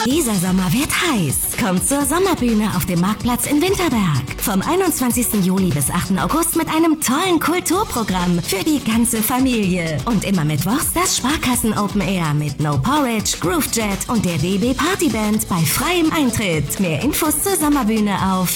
Dieser Sommer wird heiß. Kommt zur Sommerbühne auf dem Marktplatz in Winterberg. Vom 21. Juli bis 8. August mit einem tollen Kulturprogramm für die ganze Familie. Und immer mittwochs das Sparkassen Open Air mit No Porridge, Groove Jet und der DB Partyband bei freiem Eintritt. Mehr Infos zur Sommerbühne auf